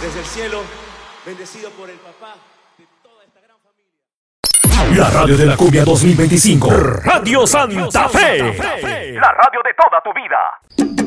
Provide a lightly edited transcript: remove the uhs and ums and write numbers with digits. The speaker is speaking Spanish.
desde el cielo, bendecido por el papá de toda esta gran familia. La radio de la cumbia 2025. Radio Santa Fe. La radio de toda tu vida.